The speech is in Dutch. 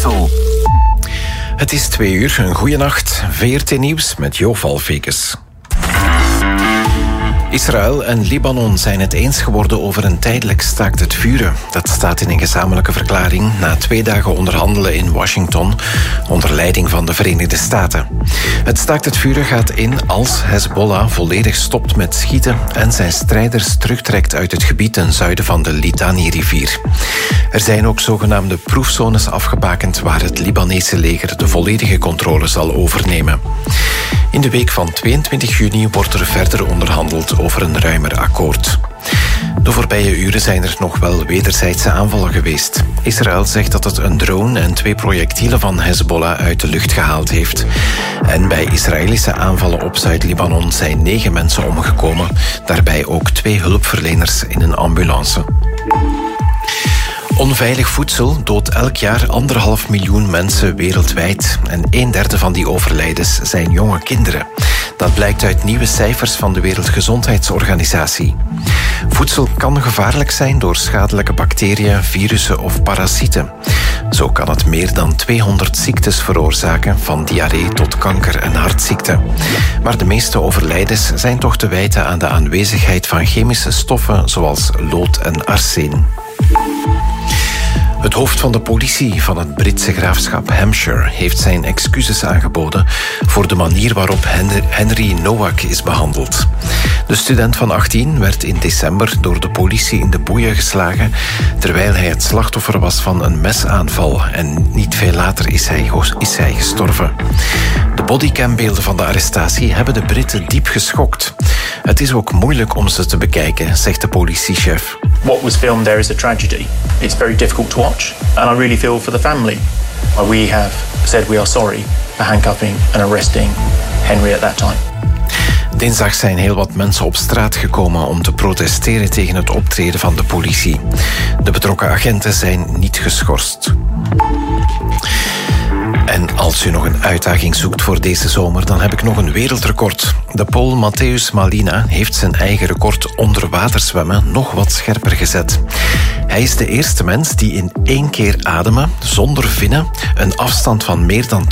Brussel. Het is 2 uur, een goeie nacht. VRT Nieuws met Jo Valfekes. Israël en Libanon zijn het eens geworden over een tijdelijk staakt het vuren. Dat staat in een gezamenlijke verklaring na 2 dagen onderhandelen in Washington onder leiding van de Verenigde Staten. Het staakt het vuren gaat in als Hezbollah volledig stopt met schieten en zijn strijders terugtrekt uit het gebied ten zuiden van de Litani-rivier. Er zijn ook zogenaamde proefzones afgebakend waar het Libanese leger de volledige controle zal overnemen. In de week van 22 juni wordt er verder onderhandeld over een ruimer akkoord. De voorbije uren zijn er nog wel wederzijdse aanvallen geweest. Israël zegt dat het een drone en 2 projectielen van Hezbollah uit de lucht gehaald heeft. En bij Israëlische aanvallen op Zuid-Libanon zijn 9 mensen omgekomen. Daarbij ook 2 hulpverleners in een ambulance. Onveilig voedsel doodt elk jaar 1,5 miljoen mensen wereldwijd. En 1/3 van die overlijdens zijn jonge kinderen. Dat blijkt uit nieuwe cijfers van de Wereldgezondheidsorganisatie. Voedsel kan gevaarlijk zijn door schadelijke bacteriën, virussen of parasieten. Zo kan het meer dan 200 ziektes veroorzaken, van diarree tot kanker en hartziekten. Maar de meeste overlijdens zijn toch te wijten aan de aanwezigheid van chemische stoffen zoals lood en arsen. Het hoofd van de politie van het Britse graafschap Hampshire heeft zijn excuses aangeboden voor de manier waarop Henry Nowak is behandeld. De student van 18 werd in december door de politie in de boeien geslagen terwijl hij het slachtoffer was van een mesaanval en niet veel later is hij gestorven. De bodycambeelden van de arrestatie hebben de Britten diep geschokt. Het is ook moeilijk om ze te bekijken, zegt de politiechef. What was filmed there is a tragedy. It's very difficult to watch. And I really feel for the family. We have said we are sorry for handcuffing and arresting Henry at that time. Dinsdag zijn heel wat mensen op straat gekomen om te protesteren tegen het optreden van de politie. De betrokken agenten zijn niet geschorst. En als u nog een uitdaging zoekt voor deze zomer, dan heb ik nog een wereldrecord. De Pool Mateusz Malina heeft zijn eigen record onder water zwemmen nog wat scherper gezet. Hij is de eerste mens die in 1 keer ademen, zonder vinnen, een afstand van meer dan